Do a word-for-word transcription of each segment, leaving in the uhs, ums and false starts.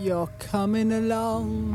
you're coming along.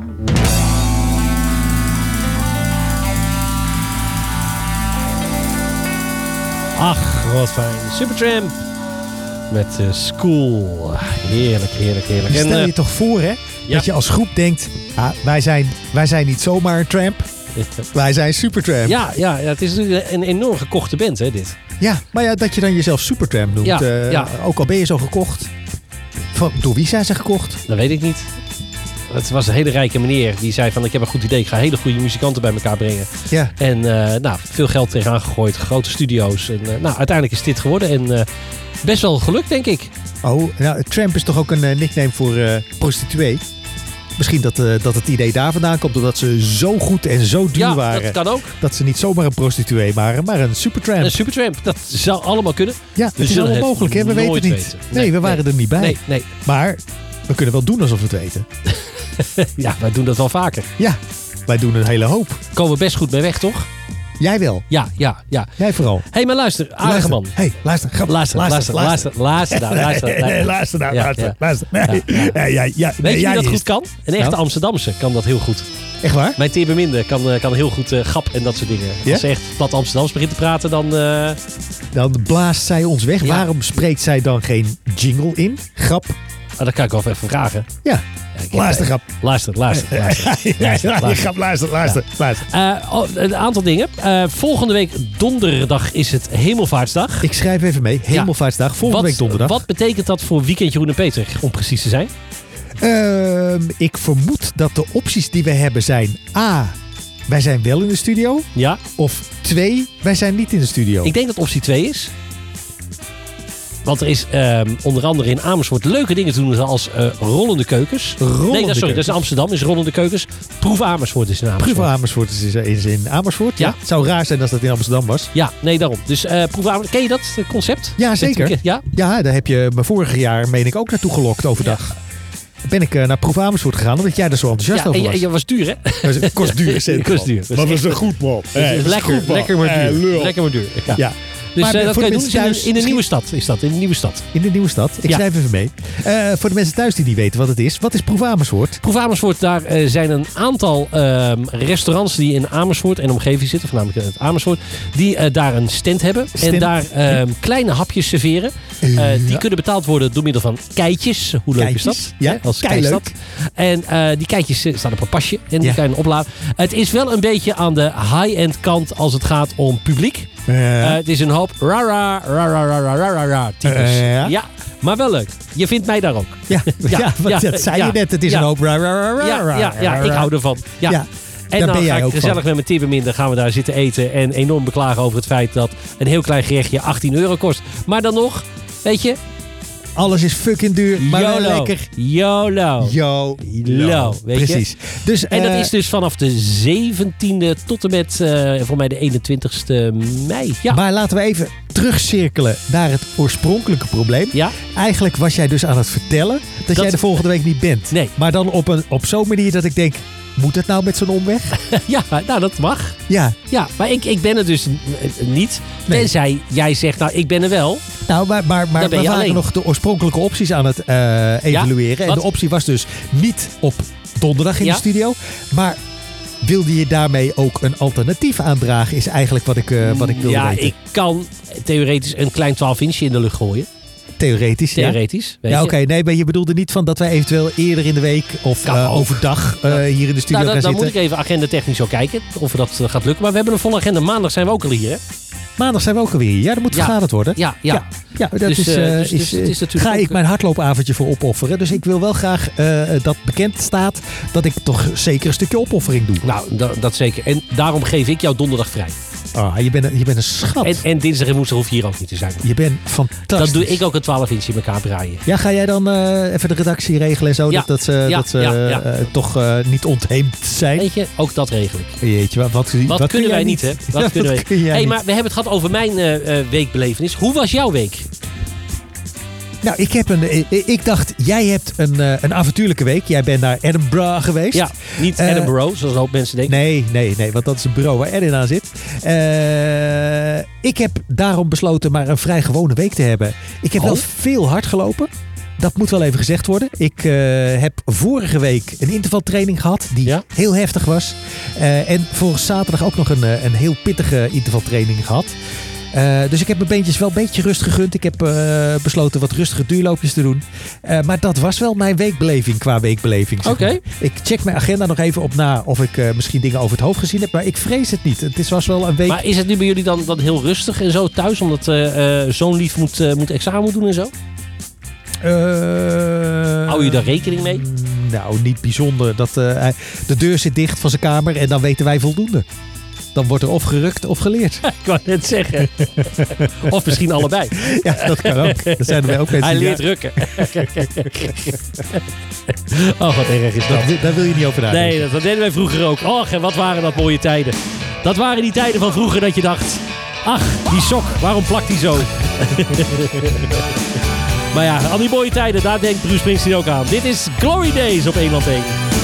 Ach, wat fijn. Supertramp met uh, School. Heerlijk, heerlijk, heerlijk. Stel en, je uh, toch voor, hè? Ja. Dat je als groep denkt, ah, wij, zijn, wij zijn niet zomaar een tramp. Wij zijn Supertramp. Ja, ja, ja, het is natuurlijk een enorm gekochte band, hè, dit. Ja, maar ja, dat je dan jezelf Supertramp noemt. Ja, uh, ja. Ook al ben je zo gekocht. Van, door wie zijn ze gekocht? Dat weet ik niet. Het was een hele rijke meneer die zei van ik heb een goed idee. Ik ga hele goede muzikanten bij elkaar brengen. Ja. En uh, nou, veel geld tegenaan gegooid. Grote studio's. En uh, nou, uiteindelijk is dit geworden. En uh, best wel gelukt, denk ik. Oh, nou, tramp is toch ook een uh, nickname voor uh, prostituee? Misschien dat, uh, dat het idee daar vandaan komt. Doordat ze zo goed en zo duur ja, waren. dat kan ook. Dat ze niet zomaar een prostituee waren, maar een supertramp. Een supertramp. Dat zou allemaal kunnen. Ja, het We is zullen allemaal het mogelijk, hè? We weten nooit het niet. weten. Nee, Nee, we waren nee. er niet bij. Nee, nee. Maar we kunnen wel doen alsof we het weten. Ja, wij doen dat wel vaker. Ja, wij doen een hele hoop. Komen we best goed mee weg, toch? Jij wel. Ja, ja, ja. Jij vooral. Hé, hey, maar luister. Aardige Luister. man. Hey, luister. Grap. Luister, luister, luister, luister, nou, luister. Nee, luister nou, Ja, luister, ja. luister. Nee, Ja, ja. nee, ja, ja, Weet nee, je wie jij dat eerst. goed kan? Een echte Nou? Amsterdamse kan dat heel goed. Echt waar? Mijn Teeberminde kan, uh, kan heel goed uh, grap en dat soort dingen. Ja? Als ze echt plat Amsterdams begint te praten, dan... Uh... Dan blaast zij ons weg. Ja. Waarom spreekt zij dan geen jingle in? Grap. Oh, dat kan ik wel even vragen. Ja, Ja, ik heb- luister, grap. Luister, luister, luister. Ja, luister, ja, luister. grap, luister, luister, luister. Uh, oh, een aantal dingen. Uh, volgende week donderdag is het Hemelvaartsdag. Ik schrijf even mee. Hemelvaartsdag. Volgende wat, week donderdag. Wat betekent dat voor Weekend Jeroen en Peter, om precies te zijn? Ehm, ik vermoed dat de opties die we hebben zijn... A, wij zijn wel in de studio. Ja, Of twee, wij zijn niet in de studio. ik denk dat optie twee is. Want er is um, onder andere in Amersfoort leuke dingen te doen als uh, rollende keukens. Rollende nee, dat, sorry, dat is keukens. in Amsterdam, is rollende keukens. Proef Amersfoort is in Amersfoort. Proef Amersfoort is, is in Amersfoort. Ja. Ja. Het zou raar zijn als dat in Amsterdam was. Ja, nee, daarom. Dus uh, Proef Amersfoort, ken je dat het concept? Ja, zeker. Met- Ja? Ja, daar heb je me vorig jaar, meen ik, ook naartoe gelokt overdag. Ben ik uh, naar Proef Amersfoort gegaan, omdat jij er zo enthousiast Ja, over en was. je, je was duur, hè? Het kost duur cent. Kost duur. Maar dat is een goed man. Dus het is lekker, lekker maar duur. Lekker maar duur. Ja. Ja. Dus Maar uh, voor dat de kan je doen mensen in, thuis een- in een misschien- nieuwe stad. Is dat, in een nieuwe stad. In de nieuwe stad. Ik Ja. schrijf even mee. Uh, voor de mensen thuis die niet weten wat het is. Wat is Proef Amersfoort? Proef Amersfoort, daar uh, zijn een aantal um, restaurants die in Amersfoort en omgeving zitten, voornamelijk in het Amersfoort, die uh, daar een stand hebben. Stand. En daar um, kleine hapjes serveren. Uh, Ja. Die kunnen betaald worden door middel van keitjes. Hoe leuk is Keitjes? dat? Ja, Hè, als keileuk. keistad. En uh, die keitjes uh, staan op een pasje en die Ja. kan je opladen. Het is wel een beetje aan de high-end kant als het gaat om publiek. Uh, Uh, het is een hoop rara, rara, rara, rara, rara types. Uh, ja. Ja, maar wel leuk. Je vindt mij daar ook. ja, ja, ja, want ja, dat zei ja, je net. Het is ja. een hoop ra, ra, ra, ra, Ja, ra, ja, ja, ra, ik ra. hou ervan. Ja. Ja. En Daar dan ben jij ga ik ook gezellig van. met mijn Tibberminder gaan we daar zitten eten. En enorm beklagen over het feit dat een heel klein gerechtje achttien euro kost. Maar dan nog, weet je, Alles is fucking duur, maar wel YOLO. lekker. YOLO. Yo, Lo, weet je? Precies. Dus, En dat eh, is dus vanaf de zeventiende tot en met uh, voor mij de eenentwintigste mei. Ja. Maar laten we even terugcirkelen naar het oorspronkelijke probleem. Ja? Eigenlijk was jij dus aan het vertellen dat, Dat- jij de volgende week niet bent. Nee. Maar dan op, een, op zo'n manier dat ik denk, moet het nou met zo'n omweg? Ja, nou dat mag. Ja. Ja, maar ik, ik ben er dus n- niet. Nee. Tenzij jij zegt, nou ik ben er wel. Nou, maar, maar, maar Dan ben we je waren alleen. nog de oorspronkelijke opties aan het eh, evalueren. en wat? de optie was dus niet op donderdag in Ja. de studio. Maar wilde je daarmee ook een alternatief aandragen, is eigenlijk wat ik, uh, wat ik wilde ja, weten. ik kan theoretisch een klein twaalf inch in de lucht gooien. Theoretisch, ja. Theoretisch. Weet Ja, je. oké. Nee, maar je bedoelde niet van dat wij eventueel eerder in de week of Kan uh, ook. overdag uh, hier in de studio Nou, dan, gaan dan moet zitten. ik even agenda technisch ook kijken of dat uh, gaat lukken. Maar we hebben een volle agenda. Maandag zijn we ook al hier, hè? Maandag zijn we ook alweer hier. Ja, dat moet Ja. vergaderd worden. Ja, ja. Ja, ja, dat Dus, is, uh, uh, dus- is, dus het is uh, natuurlijk ga ook- ik mijn hardloopavondje voor opofferen. Dus ik wil wel graag uh, dat bekend staat dat ik toch zeker een stukje opoffering doe. Nou, dat, dat zeker. En daarom geef ik jou donderdag vrij. Ah, je, bent een, je bent een schat. En, en dinsdag en woensdag hoef je hier ook niet te zijn. je bent fantastisch. Dat doe ik ook een twaalf inch in elkaar braaien. Ja, ga jij dan uh, even de redactie regelen en zo? Ja. Dat, dat ze, Ja, dat ze ja, ja. uh, toch uh, niet ontheemd zijn? Weet je, ook dat regel ik. Jeetje, wat, wat, Wat, wat kun kunnen jij wij niet, hè? Wat Ja, kunnen wij kun jij hey, niet. maar we hebben het gehad over mijn uh, uh, weekbelevenis. Hoe was jouw week? Nou, ik, heb een, ik, ik dacht, jij hebt een, uh, een avontuurlijke week. Jij bent naar Edinburgh geweest. Ja, niet Eh, Edinburgh, zoals een hoop mensen denken. Nee, nee, nee, want dat is een bureau waar Edin aan zit. Uh, ik heb daarom besloten maar een vrij gewone week te hebben. Ik heb Oh. wel veel hard gelopen. dat moet wel even gezegd worden. Ik uh, heb vorige week een intervaltraining gehad die Ja? heel heftig was. Uh, en voor zaterdag ook nog een, een heel pittige intervaltraining gehad. Uh, dus ik heb mijn beentjes wel een beetje rust gegund. Ik heb uh, besloten wat rustige duurloopjes te doen. Uh, maar dat was wel mijn weekbeleving qua weekbeleving. Zeg Oké. maar. Ik check mijn agenda nog even op na of ik uh, misschien dingen over het hoofd gezien heb. Maar ik vrees het niet. Het is, was wel een week... Maar is het nu bij jullie dan, dan heel rustig en zo thuis? Omdat uh, uh, zo'n lief moet, uh, moet examen doen en zo? Uh, Hou je daar rekening mee? Nou, niet bijzonder. Dat, uh, hij- de deur zit dicht van zijn kamer en dan weten wij voldoende. Dan wordt er of gerukt of geleerd. Ik wou net zeggen. Of misschien allebei. Ja, dat kan ook. Er zijn er ook mensen Hij die- leert rukken. Oh, wat erg is dat. Dat, daar wil je niet over nadenken. Nee, dat, dat deden wij vroeger ook. Och, en wat waren dat mooie tijden. Dat waren die tijden van vroeger dat je dacht... Ach, die sok, waarom plakt die zo? Maar ja, al die mooie tijden, daar denkt Bruce Springsteen ook aan. Dit is Glory Days op Nederland één.